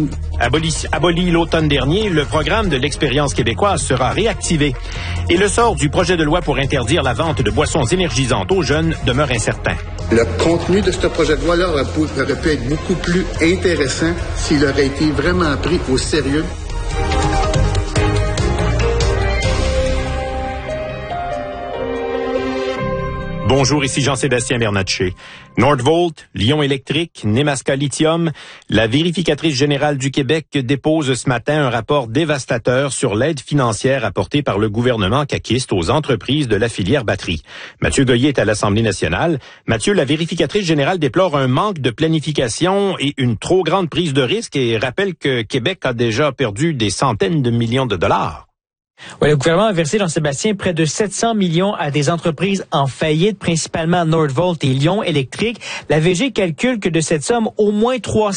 Aboli l'automne dernier, le programme de l'expérience québécoise sera réactivé. Et le sort du projet de loi pour interdire la vente de boissons énergisantes aux jeunes demeure incertain. Le contenu de ce projet de loi-là aurait pu être beaucoup plus intéressant s'il aurait été vraiment pris au sérieux. Bonjour, ici Jean-Sébastien Bernatchez. Nordvolt, Lion Électrique, Nemaska Lithium, la vérificatrice générale du Québec dépose ce matin un rapport dévastateur sur l'aide financière apportée par le gouvernement caquiste aux entreprises de la filière batterie. Mathieu Goyer est à l'Assemblée nationale. Mathieu, la vérificatrice générale déplore un manque de planification et une trop grande prise de risque et rappelle que Québec a déjà perdu des centaines de millions de dollars. Oui, le gouvernement a versé, Jean-Sébastien, près de 700 millions à des entreprises en faillite, principalement Nordvolt et Lion Électrique. La VG calcule que de cette somme, au moins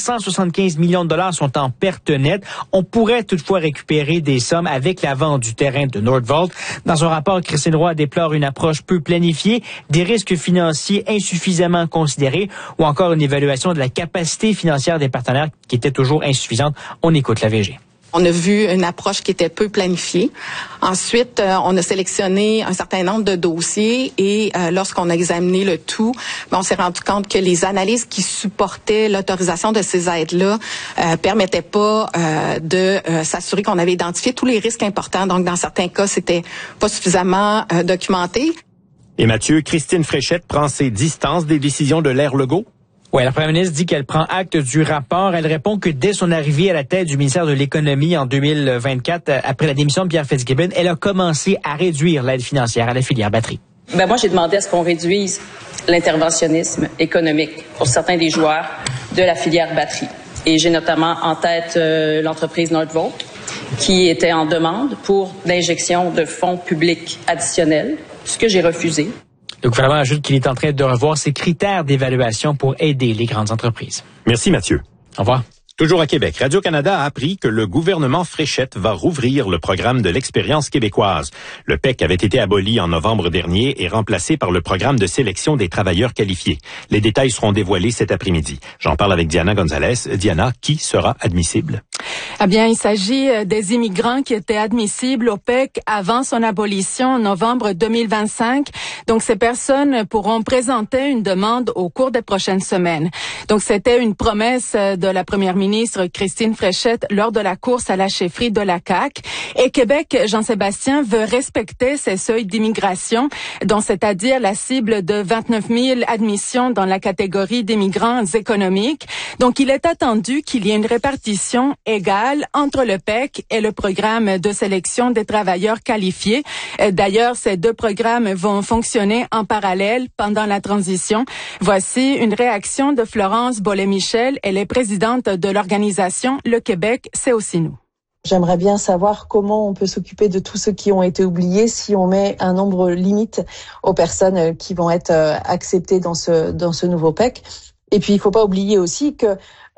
375 millions de dollars sont en perte nette. On pourrait toutefois récupérer des sommes avec la vente du terrain de Nordvolt. Dans son rapport, Christine Roy déplore une approche peu planifiée, des risques financiers insuffisamment considérés ou encore une évaluation de la capacité financière des partenaires qui était toujours insuffisante. On écoute la VG. On a vu une approche qui était peu planifiée. Ensuite, on a sélectionné un certain nombre de dossiers et lorsqu'on a examiné le tout, on s'est rendu compte que les analyses qui supportaient l'autorisation de ces aides-là permettaient pas de s'assurer qu'on avait identifié tous les risques importants. Donc, dans certains cas, c'était pas suffisamment documenté. Et Mathieu, Christine Fréchette prend ses distances des décisions de l'ère Legault? Oui, la première ministre dit qu'elle prend acte du rapport. Elle répond que dès son arrivée à la tête du ministère de l'Économie en 2024, après la démission de Pierre Fitzgibbon, elle a commencé à réduire l'aide financière à la filière batterie. Moi, j'ai demandé à ce qu'on réduise l'interventionnisme économique pour certains des joueurs de la filière batterie. Et j'ai notamment en tête l'entreprise Nordvolt, qui était en demande pour l'injection de fonds publics additionnels, ce que j'ai refusé. Le gouvernement ajoute qu'il est en train de revoir ses critères d'évaluation pour aider les grandes entreprises. Merci Mathieu. Au revoir. Toujours à Québec, Radio-Canada a appris que le gouvernement Fréchette va rouvrir le programme de l'expérience québécoise. Le PEQ avait été aboli en novembre dernier et remplacé par le programme de sélection des travailleurs qualifiés. Les détails seront dévoilés cet après-midi. J'en parle avec Diana Gonzalez. Diana, qui sera admissible? Eh bien, il s'agit des immigrants qui étaient admissibles au PEQ avant son abolition en novembre 2025. Donc, ces personnes pourront présenter une demande au cours des prochaines semaines. Donc, c'était une promesse de la première ministre Christine Fréchette lors de la course à la chefferie de la CAQ. Et Québec, Jean-Sébastien, veut respecter ces seuils d'immigration, dont c'est-à-dire la cible de 29 000 admissions dans la catégorie d'immigrants économiques. Donc, il est attendu qu'il y ait une répartition égale entre le PEQ et le programme de sélection des travailleurs qualifiés. D'ailleurs, ces deux programmes vont fonctionner en parallèle pendant la transition. Voici une réaction de Florence Bollé-Michel. Elle est présidente de l'organisation Le Québec, c'est aussi nous. J'aimerais bien savoir comment on peut s'occuper de tous ceux qui ont été oubliés si on met un nombre limite aux personnes qui vont être acceptées dans ce nouveau PEQ. Et puis, il faut pas oublier aussi que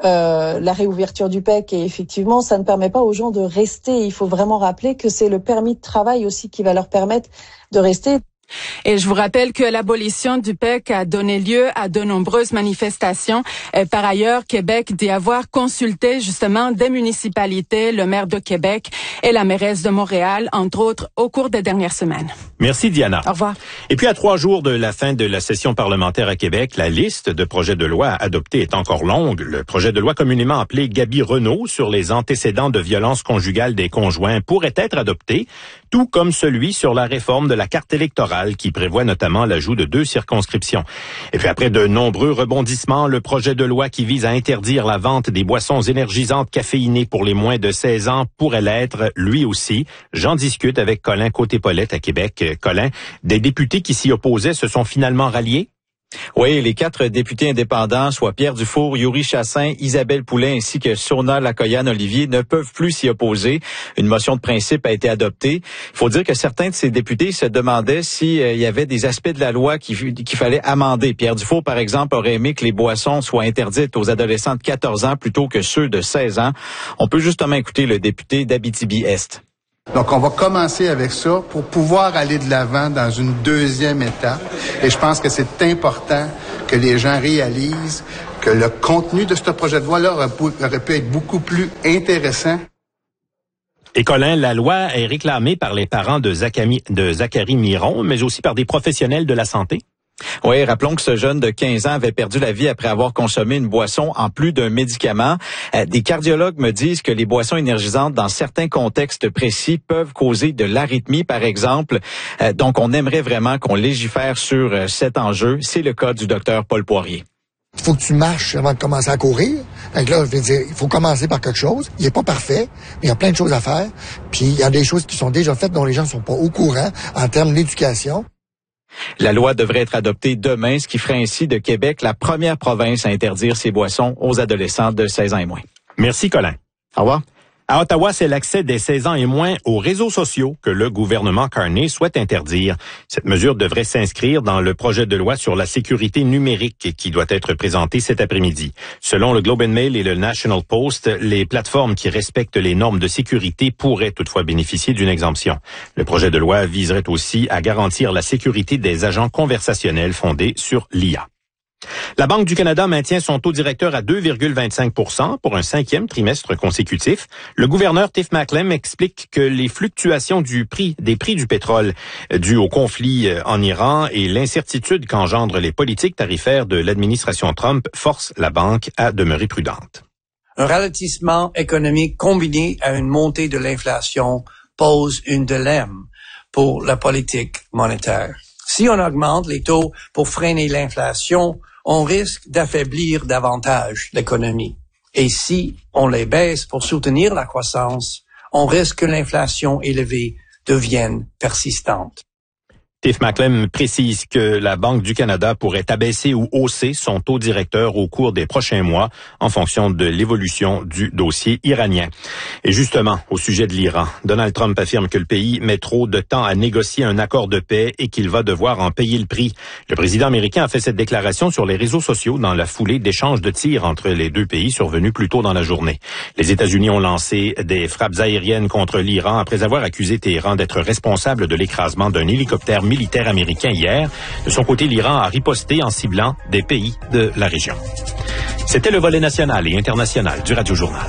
la réouverture du PEQ, et effectivement, ça ne permet pas aux gens de rester. Il faut vraiment rappeler que c'est le permis de travail aussi qui va leur permettre de rester. Et je vous rappelle que l'abolition du PEQ a donné lieu à de nombreuses manifestations. Par ailleurs, Québec dit avoir consulté justement des municipalités, le maire de Québec et la mairesse de Montréal, entre autres, au cours des dernières semaines. Merci Diana. Au revoir. Et puis à 3 jours de la fin de la session parlementaire à Québec, la liste de projets de loi adoptés est encore longue. Le projet de loi communément appelé Gabi-Renault sur les antécédents de violence conjugale des conjoints pourrait être adopté, tout comme celui sur la réforme de la carte électorale qui prévoit notamment l'ajout de 2 circonscriptions. Et puis après de nombreux rebondissements, le projet de loi qui vise à interdire la vente des boissons énergisantes caféinées pour les moins de 16 ans pourrait l'être, lui aussi. J'en discute avec Colin Côté-Paulette à Québec. Colin, des députés qui s'y opposaient se sont finalement ralliés? Oui, les 4 députés indépendants, soit Pierre Dufour, Yuri Chassin, Isabelle Poulin ainsi que Sona Lacoyane-Olivier, ne peuvent plus s'y opposer. Une motion de principe a été adoptée. Il faut dire que certains de ces députés se demandaient s'il y avait des aspects de la loi qu'il fallait amender. Pierre Dufour, par exemple, aurait aimé que les boissons soient interdites aux adolescents de 14 ans plutôt que ceux de 16 ans. On peut justement écouter le député d'Abitibi-Est. Donc, on va commencer avec ça pour pouvoir aller de l'avant dans une deuxième étape. Et je pense que c'est important que les gens réalisent que le contenu de ce projet de loi-là aurait pu être beaucoup plus intéressant. Et Colin, la loi est réclamée par les parents de Zachary Miron, mais aussi par des professionnels de la santé. Oui, rappelons que ce jeune de 15 ans avait perdu la vie après avoir consommé une boisson en plus d'un médicament. Des cardiologues me disent que les boissons énergisantes, dans certains contextes précis, peuvent causer de l'arythmie, par exemple. Donc, on aimerait vraiment qu'on légifère sur cet enjeu. C'est le cas du docteur Paul Poirier. Il faut que tu marches avant de commencer à courir. Donc là, je veux dire, il faut commencer par quelque chose. Il n'est pas parfait, mais il y a plein de choses à faire. Puis, il y a des choses qui sont déjà faites dont les gens ne sont pas au courant en termes d'éducation. La loi devrait être adoptée demain, ce qui ferait ainsi de Québec la première province à interdire ces boissons aux adolescents de 16 ans et moins. Merci, Colin. Au revoir. À Ottawa, c'est l'accès des 16 ans et moins aux réseaux sociaux que le gouvernement Carney souhaite interdire. Cette mesure devrait s'inscrire dans le projet de loi sur la sécurité numérique qui doit être présenté cet après-midi. Selon le Globe and Mail et le National Post, les plateformes qui respectent les normes de sécurité pourraient toutefois bénéficier d'une exemption. Le projet de loi viserait aussi à garantir la sécurité des agents conversationnels fondés sur l'IA. La Banque du Canada maintient son taux directeur à 2,25% pour un 5e trimestre consécutif. Le gouverneur Tiff Macklem explique que les fluctuations des prix du pétrole dues au conflit en Iran et l'incertitude qu'engendrent les politiques tarifaires de l'administration Trump forcent la banque à demeurer prudente. Un ralentissement économique combiné à une montée de l'inflation pose un dilemme pour la politique monétaire. Si on augmente les taux pour freiner l'inflation, on risque d'affaiblir davantage l'économie. Et si on les baisse pour soutenir la croissance, on risque que l'inflation élevée devienne persistante. Tiff Macklem précise que la Banque du Canada pourrait abaisser ou hausser son taux directeur au cours des prochains mois en fonction de l'évolution du dossier iranien. Et justement, au sujet de l'Iran, Donald Trump affirme que le pays met trop de temps à négocier un accord de paix et qu'il va devoir en payer le prix. Le président américain a fait cette déclaration sur les réseaux sociaux dans la foulée d'échanges de tirs entre les deux pays survenus plus tôt dans la journée. Les États-Unis ont lancé des frappes aériennes contre l'Iran après avoir accusé Téhéran d'être responsable de l'écrasement d'un hélicoptère militaire américain hier. De son côté, l'Iran a riposté en ciblant des pays de la région. C'était le volet national et international du Radio Journal.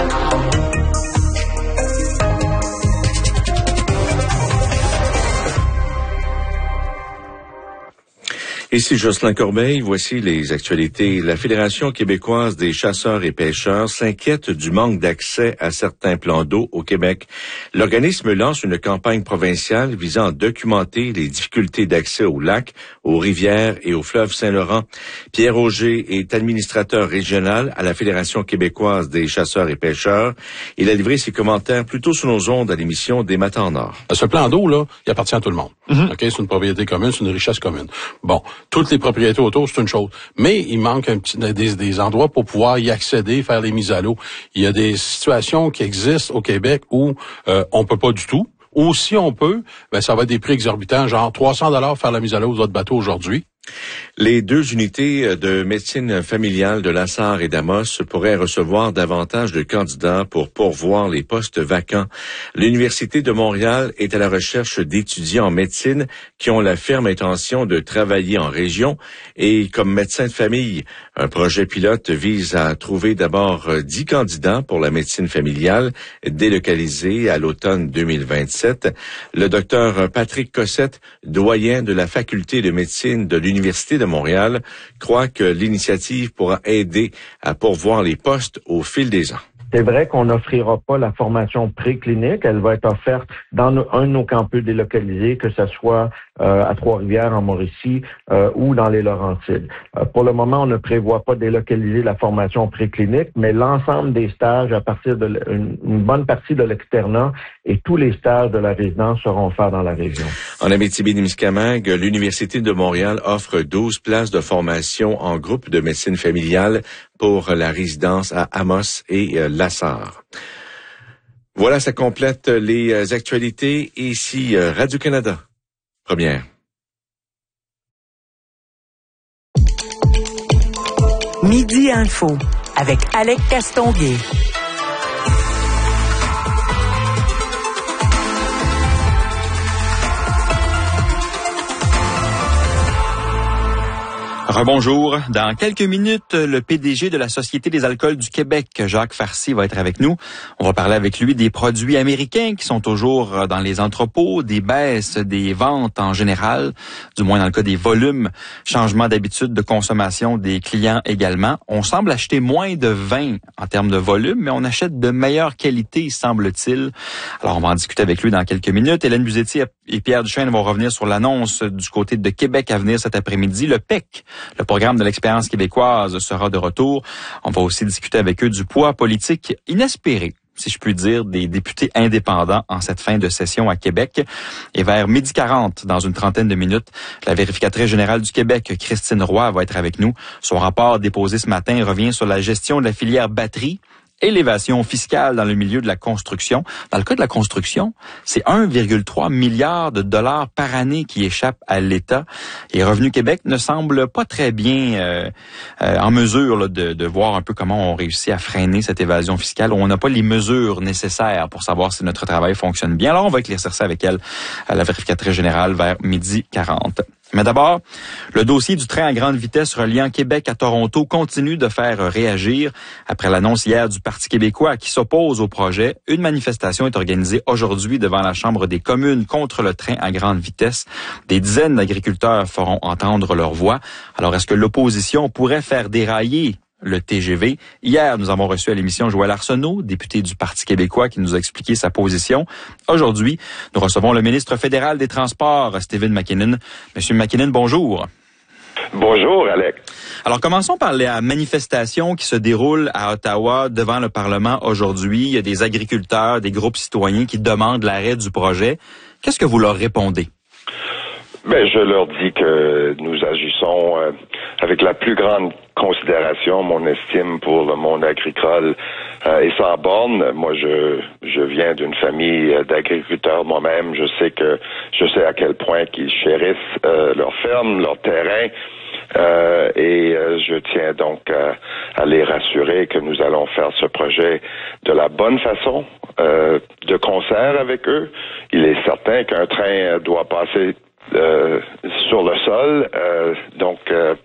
Ici Jocelyn Corbeil, voici les actualités. La Fédération québécoise des chasseurs et pêcheurs s'inquiète du manque d'accès à certains plans d'eau au Québec. L'organisme lance une campagne provinciale visant à documenter les difficultés d'accès aux lacs, aux rivières et au fleuve Saint-Laurent. Pierre Auger est administrateur régional à la Fédération québécoise des chasseurs et pêcheurs. Il a livré ses commentaires plus tôt sur nos ondes à l'émission des Matins en Nord. Ce plan d'eau, là, il appartient à tout le monde. OK? C'est une propriété commune, c'est une richesse commune. Bon. Toutes les propriétés autour, c'est une chose. Mais il manque des endroits pour pouvoir y accéder, faire les mises à l'eau. Il y a des situations qui existent au Québec où on peut pas du tout. Ou si on peut, ben ça va être des prix exorbitants, genre 300 $ faire la mise à l'eau aux autres bateaux aujourd'hui. Les deux unités de médecine familiale de La Sarre et d'Amos pourraient recevoir davantage de candidats pour pourvoir les postes vacants. L'Université de Montréal est à la recherche d'étudiants en médecine qui ont la ferme intention de travailler en région et comme médecin de famille. Un projet pilote vise à trouver d'abord 10 candidats pour la médecine familiale délocalisée à l'automne 2027. Le docteur Patrick Cossette, doyen de la faculté de médecine de l'Université de Montréal, croit que l'initiative pourra aider à pourvoir les postes au fil des ans. C'est vrai qu'on n'offrira pas la formation préclinique. Elle va être offerte dans un de nos campus délocalisés, que ce soit à Trois-Rivières, en Mauricie ou dans les Laurentides. Pour le moment, on ne prévoit pas délocaliser la formation préclinique, mais l'ensemble des stages à partir de une bonne partie de l'externat et tous les stages de la résidence seront faits dans la région. En Abitibi-Témiscamingue, l'Université de Montréal offre 12 places de formation en groupe de médecine familiale pour la résidence à Amos et La Sarre. Voilà, ça complète les actualités. Ici, Radio-Canada. Première. Midi Info avec Alec Castonguay. Rebonjour. Dans quelques minutes, le PDG de la Société des alcools du Québec, Jacques Farcy, va être avec nous. On va parler avec lui des produits américains qui sont toujours dans les entrepôts, des baisses des ventes en général, du moins dans le cas des volumes, changement d'habitude de consommation des clients également. On semble acheter moins de vin en termes de volume, mais on achète de meilleure qualité, semble-t-il. Alors, on va en discuter avec lui dans quelques minutes. Hélène Buzetti et Pierre Duchesne vont revenir sur l'annonce du côté de Québec à venir cet après-midi. Le PEC, le programme de l'expérience québécoise, sera de retour. On va aussi discuter avec eux du poids politique inespéré, si je puis dire, des députés indépendants en cette fin de session à Québec. Et vers 12h40, dans une trentaine de minutes, la vérificatrice générale du Québec, Christine Roy, va être avec nous. Son rapport déposé ce matin revient sur la gestion de la filière batterie et l'évasion fiscale dans le milieu de la construction. Dans le cas de la construction, c'est 1,3 milliard de dollars par année qui échappent à l'État. Et Revenu Québec ne semble pas très bien en mesure là, de voir un peu comment on réussit à freiner cette évasion fiscale. On n'a pas les mesures nécessaires pour savoir si notre travail fonctionne bien. Alors, on va éclaircir ça avec elle, la vérificatrice générale, vers 12h40. Mais d'abord, le dossier du train à grande vitesse reliant Québec à Toronto continue de faire réagir. Après l'annonce hier du Parti québécois qui s'oppose au projet, une manifestation est organisée aujourd'hui devant la Chambre des communes contre le train à grande vitesse. Des dizaines d'agriculteurs feront entendre leur voix. Alors, est-ce que l'opposition pourrait faire dérailler le TGV? Hier, nous avons reçu à l'émission Joël Arsenault, député du Parti québécois, qui nous a expliqué sa position. Aujourd'hui, nous recevons le ministre fédéral des Transports, Stephen McKinnon. Monsieur McKinnon, bonjour. Bonjour, Alex. Alors, commençons par la manifestation qui se déroule à Ottawa devant le Parlement aujourd'hui. Il y a des agriculteurs, des groupes citoyens qui demandent l'arrêt du projet. Qu'est-ce que vous leur répondez? Ben, je leur dis que nous agissons avec la plus grande considération, mon estime pour le monde agricole est sans borne. Moi, je viens d'une famille d'agriculteurs moi-même. Je sais à quel point qu'ils chérissent leur ferme, leur terrain. Et je tiens donc à les rassurer que nous allons faire ce projet de la bonne façon, de concert avec eux. Il est certain qu'un train doit passer sur le sol, donc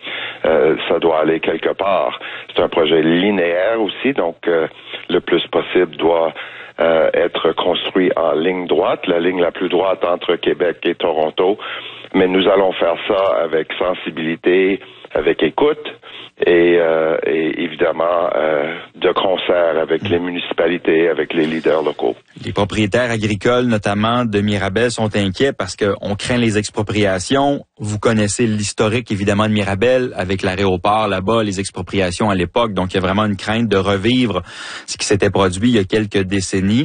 ça doit aller quelque part. C'est un projet linéaire aussi, donc le plus possible doit être construit en ligne droite, la ligne la plus droite entre Québec et Toronto. Mais nous allons faire ça avec sensibilité, avec écoute et évidemment de concert avec les municipalités, avec les leaders locaux. Les propriétaires agricoles, notamment de Mirabel, sont inquiets parce qu'on craint les expropriations. Vous connaissez l'historique, évidemment, de Mirabel, avec l'aéroport là-bas, les expropriations à l'époque. Donc, il y a vraiment une crainte de revivre ce qui s'était produit il y a quelques décennies.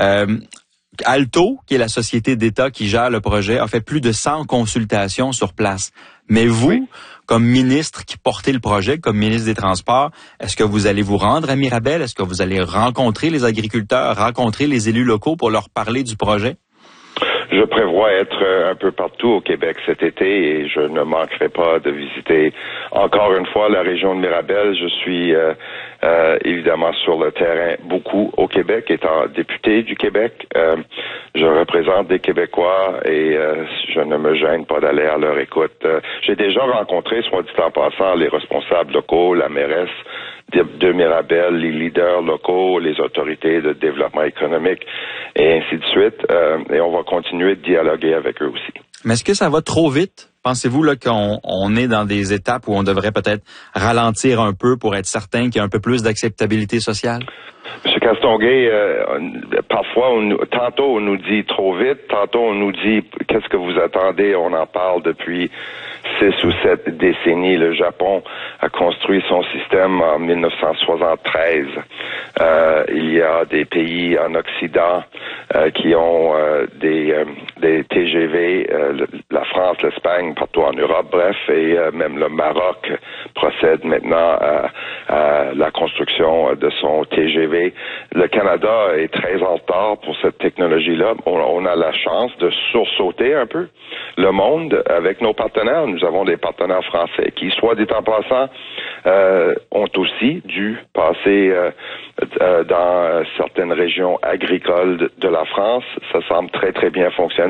Alto, qui est la société d'État qui gère le projet, a fait plus de 100 consultations sur place. Mais vous, comme ministre qui portez le projet, comme ministre des Transports, est-ce que vous allez vous rendre à Mirabel? Est-ce que vous allez rencontrer les agriculteurs, rencontrer les élus locaux pour leur parler du projet? Je prévois être un peu partout au Québec cet été et je ne manquerai pas de visiter encore une fois la région de Mirabel. Je suis évidemment sur le terrain beaucoup au Québec, étant député du Québec. Je représente des Québécois et je ne me gêne pas d'aller à leur écoute. J'ai déjà rencontré, soit dit en passant, les responsables locaux, la mairesse de Mirabel, les leaders locaux, les autorités de développement économique et ainsi de suite. Et on va continuer de dialoguer avec eux aussi. Mais est-ce que ça va trop vite? Pensez-vous là qu'on est dans des étapes où on devrait peut-être ralentir un peu pour être certain qu'il y a un peu plus d'acceptabilité sociale? M. Castonguay, parfois, tantôt on nous dit trop vite, tantôt on nous dit qu'est-ce que vous attendez? On en parle depuis 6 ou 7 décennies. Le Japon a construit son système en 1973. Il y a des pays en Occident qui ont des TGV, la France, l'Espagne, partout en Europe, bref, et même le Maroc procède maintenant à la construction de son TGV. Le Canada est très en retard pour cette technologie-là. On a la chance de sursauter un peu le monde avec nos partenaires. Nous avons des partenaires français qui, soit dit en passant, ont aussi dû passer dans certaines régions agricoles de la France. Ça semble très, très bien fonctionner.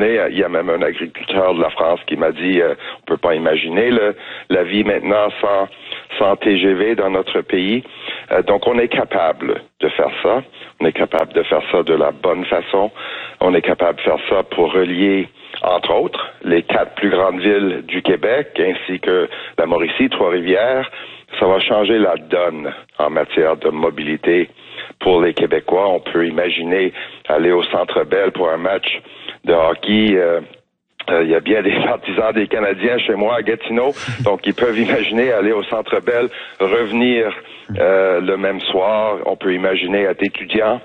donné, il y a même un agriculteur de la France qui m'a dit, on peut pas imaginer la vie maintenant sans TGV dans notre pays. Donc, on est capable de faire ça. On est capable de faire ça de la bonne façon. On est capable de faire ça pour relier, entre autres, les 4 plus grandes villes du Québec, ainsi que la Mauricie, Trois-Rivières. Ça va changer la donne en matière de mobilité pour les Québécois. On peut imaginer aller au Centre Bell pour un match de hockey. Il y a bien des partisans des Canadiens chez moi à Gatineau, donc ils peuvent imaginer aller au Centre Bell, revenir le même soir. On peut imaginer être étudiant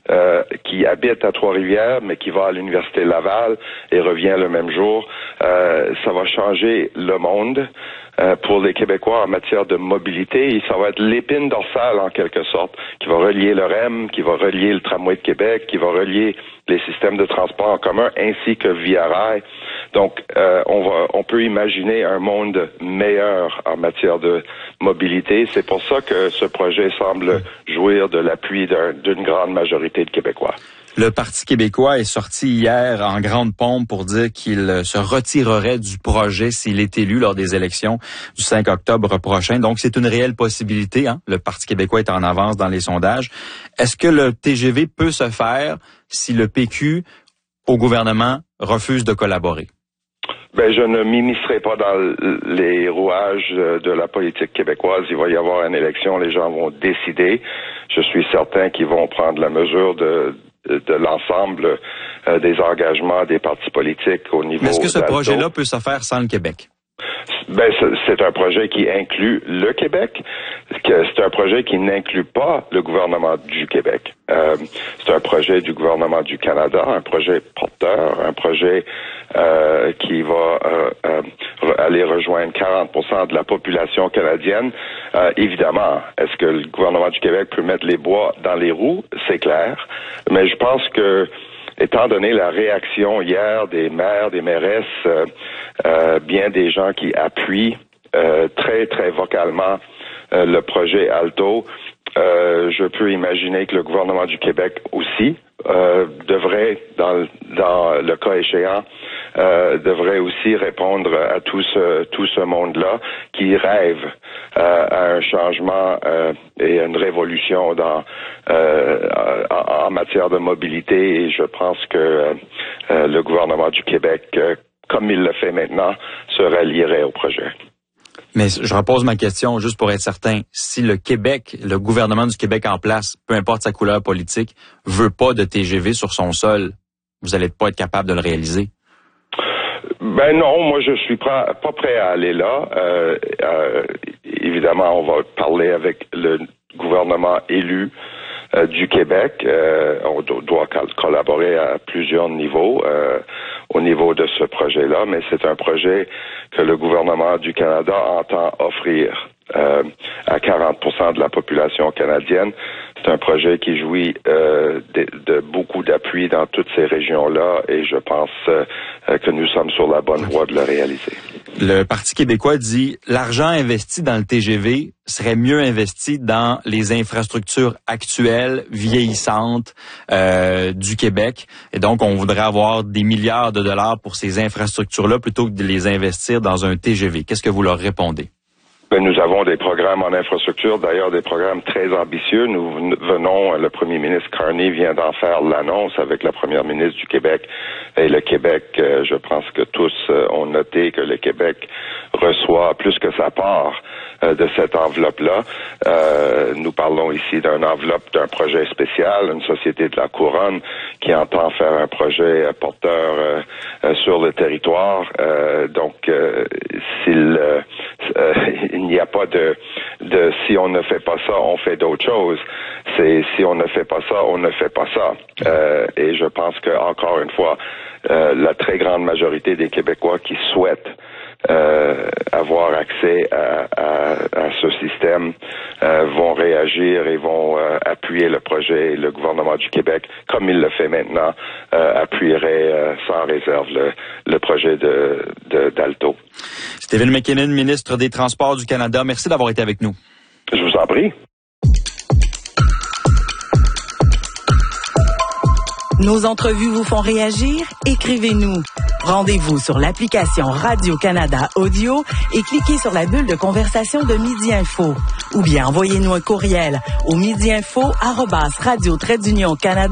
qui habite à Trois-Rivières, mais qui va à l'Université Laval et revient le même jour. Ça va changer le monde pour les Québécois en matière de mobilité. Et ça va être l'épine dorsale, en quelque sorte, qui va relier le REM, qui va relier le tramway de Québec, qui va relier les systèmes de transport en commun, ainsi que Via Rail. Donc, on peut imaginer un monde meilleur en matière de mobilité. C'est pour ça que ce projet semble jouir de l'appui d'une grande majorité de Québécois. Le Parti québécois est sorti hier en grande pompe pour dire qu'il se retirerait du projet s'il est élu lors des élections du 5 octobre prochain. Donc, c'est une réelle possibilité. Le Parti québécois est en avance dans les sondages. Est-ce que le TGV peut se faire si le PQ, au gouvernement, refuse de collaborer? Je ne m'immiscerai pas dans les rouages de la politique québécoise. Il va y avoir une élection, les gens vont décider. Je suis certain qu'ils vont prendre la mesure de l'ensemble des engagements des partis politiques au niveau. Mais est-ce que ce projet-là peut se faire sans le Québec? C'est un projet qui inclut le Québec. C'est un projet qui n'inclut pas le gouvernement du Québec. C'est un projet du gouvernement du Canada, un projet porteur, un projet qui va aller rejoindre 40% de la population canadienne. Évidemment, est-ce que le gouvernement du Québec peut mettre les bois dans les roues? C'est clair. Mais je pense que, étant donné la réaction hier des maires, des mairesses, bien des gens qui appuient très, très vocalement le projet Alto, je peux imaginer que le gouvernement du Québec aussi devrait, dans le cas échéant, devrait aussi répondre à tout ce monde-là qui rêve à un changement et à une révolution en matière de mobilité. Et je pense que le gouvernement du Québec, comme il le fait maintenant, se rallierait au projet. Mais je repose ma question juste pour être certain. Si le Québec, le gouvernement du Québec en place, peu importe sa couleur politique, veut pas de TGV sur son sol, vous allez pas être capable de le réaliser? Non, moi je suis pas prêt à aller là. Évidemment, on va parler avec le gouvernement élu du Québec. On doit collaborer à plusieurs niveaux au niveau de ce projet-là, mais c'est un projet que le gouvernement du Canada entend offrir à 40% de la population canadienne. C'est un projet qui jouit de beaucoup d'appui dans toutes ces régions-là et je pense que nous sommes sur la bonne voie de le réaliser. Le Parti québécois dit l'argent investi dans le TGV serait mieux investi dans les infrastructures actuelles, vieillissantes du Québec. Et donc, on voudrait avoir des milliards de dollars pour ces infrastructures-là plutôt que de les investir dans un TGV. Qu'est-ce que vous leur répondez? Nous avons des programmes en infrastructure, d'ailleurs des programmes très ambitieux. Nous venons, le premier ministre Carney vient d'en faire l'annonce avec la première ministre du Québec. Et le Québec, je pense que tous ont noté que le Québec reçoit plus que sa part de cette enveloppe-là. Nous parlons ici d'une enveloppe d'un projet spécial, une société de la Couronne qui entend faire un projet porteur sur le territoire. Donc, il n'y a pas de si on ne fait pas ça, on fait d'autres choses. C'est si on ne fait pas ça, on ne fait pas ça. Et je pense que encore une fois, la très grande majorité des Québécois qui souhaitent avoir accès à ce système vont réagir et vont appuyer le projet. Et le gouvernement du Québec, comme il le fait maintenant, appuierait sans réserve le projet d'Alto. Stephen McKinnon, ministre des Transports du Canada, merci d'avoir été avec nous. Je vous en prie. Nos entrevues vous font réagir? Écrivez-nous. Rendez-vous sur l'application Radio-Canada Audio et cliquez sur la bulle de conversation de Midi Info. Ou bien envoyez-nous un courriel au midiinfo@radio-canada.